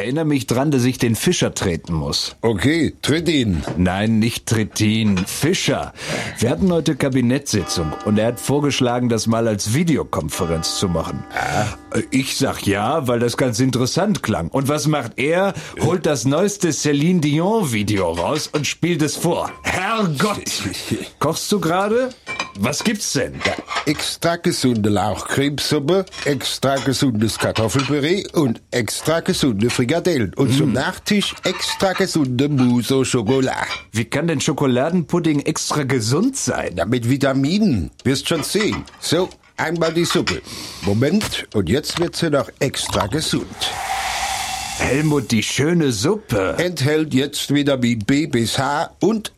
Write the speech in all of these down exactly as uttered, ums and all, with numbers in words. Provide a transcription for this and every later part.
erinnere mich dran, dass ich den Fischer treten muss. Okay, tritt ihn. Nein, nicht Trittin, Fischer. Wir hatten heute Kabinettssitzung und er hat vorgeschlagen, das mal als Videokonferenz zu machen. Ah. Ich sag ja, weil das ganz interessant klang. Und was macht er? Holt das neueste Celine Dion Video raus und spielt es vor. Herrgott! Kochst du gerade? Was gibt's denn? Ja, extra gesunde Lauchcremesuppe, extra gesundes Kartoffelpüree und extra gesunde Frikadellen. Und mm. zum Nachtisch extra gesunde Mousse au Chocolat. Wie kann denn Schokoladenpudding extra gesund sein? Ja, mit Vitaminen. Wirst schon sehen. So, einmal die Suppe. Moment, und jetzt wird sie noch extra gesund. Helmut, die schöne Suppe. Enthält jetzt Vitamin B bis H und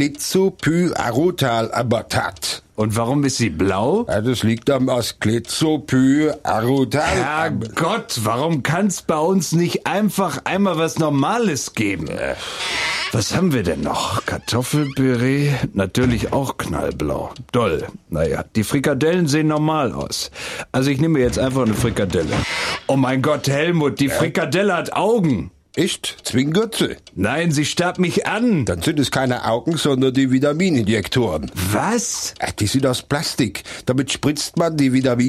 Asclizopyrarotal-Abatat. Und warum ist sie blau? Ja, das liegt am Asclizopyrarotal. Herrgott, warum kann's bei uns nicht einfach einmal was Normales geben? Was haben wir denn noch? Kartoffelpüree? Natürlich auch knallblau. Doll. Naja, die Frikadellen sehen normal aus. Also ich nehme jetzt einfach eine Frikadelle. Oh mein Gott, Helmut, die Frikadelle hat Augen. Echt? Zwinkert sie? Nein, sie starrt mich an. Dann sind es keine Augen, sondern die Vitamininjektoren. Was? Ach, die sind aus Plastik. Damit spritzt man die Vitamine